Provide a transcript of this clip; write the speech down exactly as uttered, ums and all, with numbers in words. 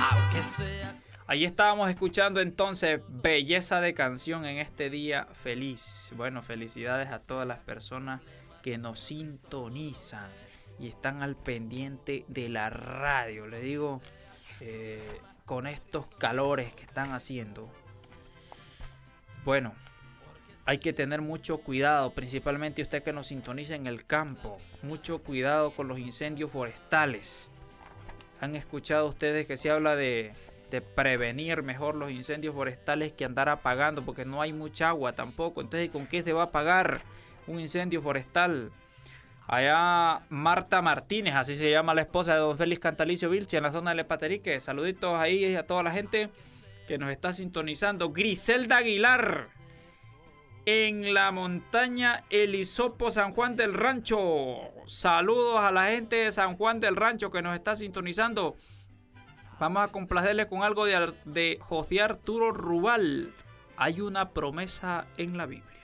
Ahí estábamos escuchando entonces Belleza de Canción en este día feliz. Bueno, felicidades a todas las personas que nos sintonizan y están al pendiente de la radio. Les digo, eh, con estos calores que están haciendo, bueno, hay que tener mucho cuidado, principalmente usted que nos sintoniza en el campo. Mucho cuidado con los incendios forestales. ¿Han escuchado ustedes que se habla de, de prevenir mejor los incendios forestales que andar apagando? Porque no hay mucha agua tampoco. Entonces, ¿con qué se va a apagar un incendio forestal? Allá Marta Martínez, así se llama la esposa de don Félix Cantalicio Vilche, en la zona del Epaterique. Saluditos ahí a toda la gente que nos está sintonizando. Griselda Aguilar, en la montaña El Hisopo, San Juan del Rancho. Saludos a la gente de San Juan del Rancho que nos está sintonizando. Vamos a complacerles con algo de, de José Arturo Rubal. Hay una promesa en la Biblia.